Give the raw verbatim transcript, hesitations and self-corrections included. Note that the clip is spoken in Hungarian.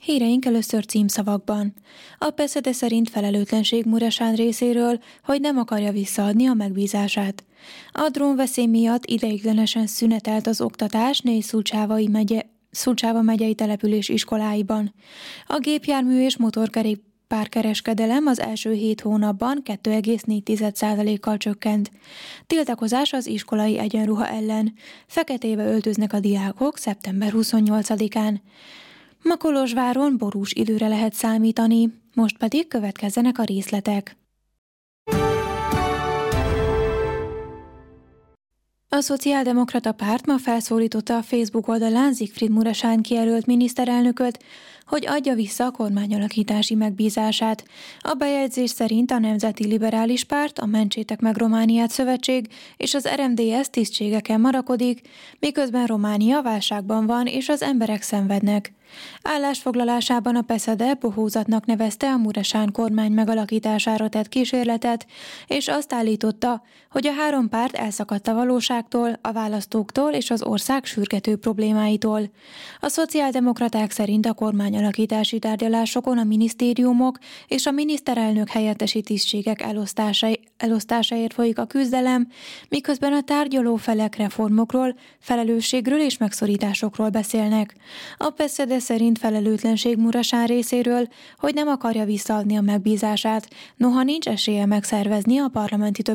Híreink először címszavakban. A Beszéde szerint felelőtlenség Muresán részéről, hogy nem akarja visszaadni a megbízását. A drónveszély miatt ideiglenesen szünetelt az oktatás négy Szulcsávai megye, Szulcsáva megyei település iskoláiban. A gépjármű és motorkerék párkereskedelem az első hét hónapban kettő egész négy százalékkal csökkent. Tiltakozás az iskolai egyenruha ellen. Feketébe öltöznek a diákok szeptember huszonnyolcadikán. Ma Kolozsváron borús időre lehet számítani, most pedig következzenek a részletek. A Szociáldemokrata Párt ma felszólította a Facebook oldalán Siegfried Muresán kijelölt miniszterelnököt, hogy adja vissza a kormányalakítási megbízását. A bejegyzés szerint a Nemzeti Liberális Párt, a Mentsétek meg Romániát Szövetség és az er em dé es tisztségeken marakodik, miközben Románia válságban van és az emberek szenvednek. Állásfoglalásában a Beszéde bohózatnak nevezte a Muresán kormány megalakítására tett kísérletet, és azt állította, hogy a három párt elszakadt a valóságtól, a választóktól és az ország sürgető problémáitól. A szociáldemokraták szerint a kormányalakítási tárgyalásokon a minisztériumok és a miniszterelnök helyettesi tisztségek elosztása, elosztásáért folyik a küzdelem, miközben a tárgyaló felek reformokról, felelősségről és megszorításokról beszélnek. A Beszéde szerint felelőtlenség Muresán részéről, hogy nem akarja visszaadni a megbízását, noha nincs esélye megszervezni a parlamenti